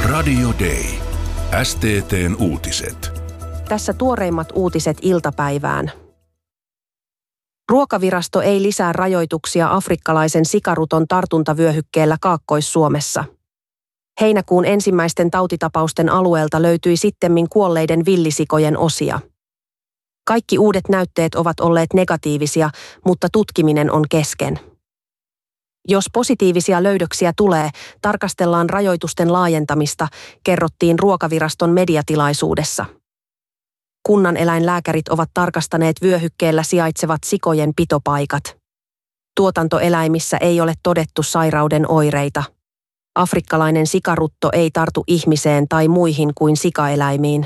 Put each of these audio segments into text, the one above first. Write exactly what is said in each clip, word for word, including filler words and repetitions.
Radio Day. S T T:n uutiset. Tässä tuoreimmat uutiset iltapäivään. Ruokavirasto ei lisää rajoituksia afrikkalaisen sikaruton tartuntavyöhykkeellä Kaakkois-Suomessa. Heinäkuun ensimmäisten tautitapausten alueelta löytyi sittemmin kuolleiden villisikojen osia. Kaikki uudet näytteet ovat olleet negatiivisia, mutta tutkiminen on kesken. Jos positiivisia löydöksiä tulee, tarkastellaan rajoitusten laajentamista, kerrottiin Ruokaviraston mediatilaisuudessa. Kunnaneläinlääkärit ovat tarkastaneet vyöhykkeellä sijaitsevat sikojen pitopaikat. Tuotantoeläimissä ei ole todettu sairauden oireita. Afrikkalainen sikarutto ei tartu ihmiseen tai muihin kuin sikaeläimiin.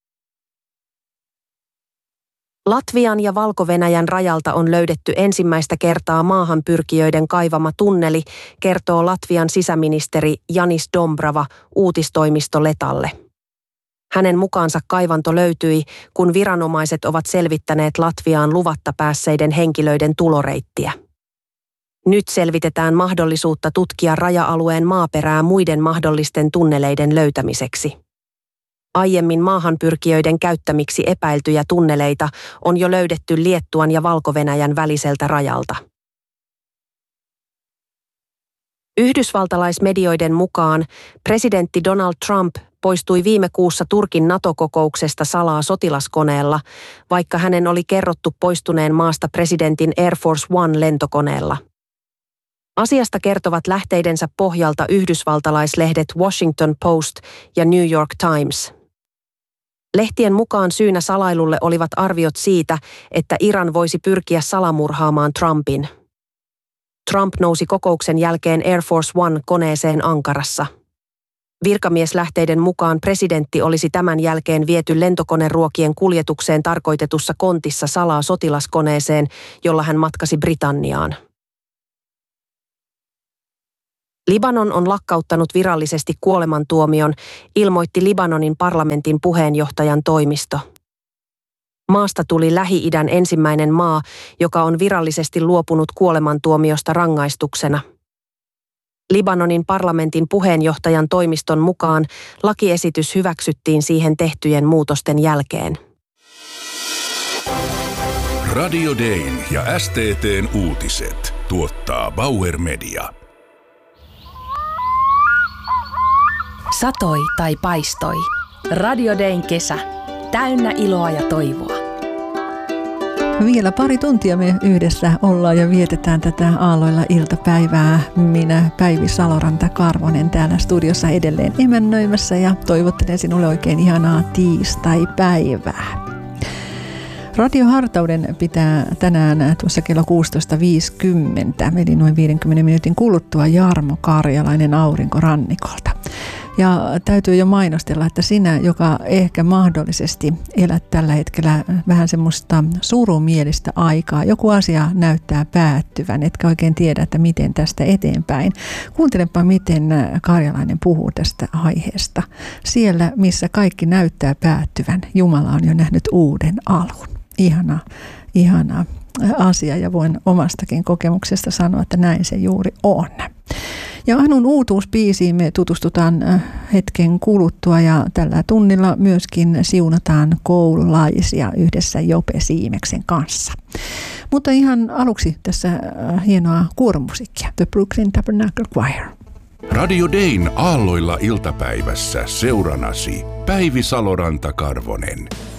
Latvian ja Valko-Venäjän rajalta on löydetty ensimmäistä kertaa maahanpyrkijöiden kaivama tunneli, kertoo Latvian sisäministeri Janis Dombrava uutistoimisto Letalle. Hänen mukaansa kaivanto löytyi, kun viranomaiset ovat selvittäneet Latviaan luvatta päässeiden henkilöiden tuloreittiä. Nyt selvitetään mahdollisuutta tutkia raja-alueen maaperää muiden mahdollisten tunneleiden löytämiseksi. Aiemmin maahanpyrkijöiden käyttämiksi epäiltyjä tunneleita on jo löydetty Liettuan ja Valko-Venäjän väliseltä rajalta. Yhdysvaltalaismedioiden mukaan presidentti Donald Trump poistui viime kuussa Turkin NATO-kokouksesta salaa sotilaskoneella, vaikka hänen oli kerrottu poistuneen maasta presidentin Air Force One-lentokoneella. Asiasta kertovat lähteidensä pohjalta yhdysvaltalaislehdet Washington Post ja New York Times. Lehtien mukaan syynä salailulle olivat arviot siitä, että Iran voisi pyrkiä salamurhaamaan Trumpin. Trump nousi kokouksen jälkeen Air Force One-koneeseen Ankarassa. Virkamieslähteiden mukaan presidentti olisi tämän jälkeen viety lentokoneruokien kuljetukseen tarkoitetussa kontissa salaa sotilaskoneeseen, jolla hän matkasi Britanniaan. Libanon on lakkauttanut virallisesti kuolemantuomion, ilmoitti Libanonin parlamentin puheenjohtajan toimisto. Maasta tuli Lähi-idän ensimmäinen maa, joka on virallisesti luopunut kuolemantuomiosta rangaistuksena. Libanonin parlamentin puheenjohtajan toimiston mukaan lakiesitys hyväksyttiin siihen tehtyjen muutosten jälkeen. Radio Dayn ja S T T:n uutiset tuottaa Bauer Media. Satoi tai paistoi. Radio Dayn kesä. Täynnä iloa ja toivoa. Vielä pari tuntia me yhdessä ollaan ja vietetään tätä aalloilla iltapäivää. Minä Päivi Saloranta-Karvonen täällä studiossa edelleen emännöimässä ja toivottelen sinulle oikein ihanaa tiistai-päivää. Radio Hartauden pitää tänään tuossa kello kuusitoista viisikymmentä, eli noin viidenkymmenen minuutin kuluttua Jarmo Karjalainen Aurinkorannikolta. Ja täytyy jo mainostella, että sinä, joka ehkä mahdollisesti elät tällä hetkellä vähän semmoista surumielistä aikaa, joku asia näyttää päättyvän, etkä oikein tiedä, että miten tästä eteenpäin. Kuuntelepa, miten Karjalainen puhuu tästä aiheesta. Siellä, missä kaikki näyttää päättyvän, Jumala on jo nähnyt uuden alun. Ihana, ihana asia ja voin omastakin kokemuksesta sanoa, että näin se juuri on. Ja Anun uutuusbiisiin me tutustutaan hetken kuluttua ja tällä tunnilla myöskin siunataan koululaisia yhdessä Jope Siimeksen kanssa. Mutta ihan aluksi tässä hienoa kuoromusiikkia, The Brooklyn Tabernacle Choir. Radio Dayn aalloilla iltapäivässä seuranasi Päivi Saloranta-Karvonen.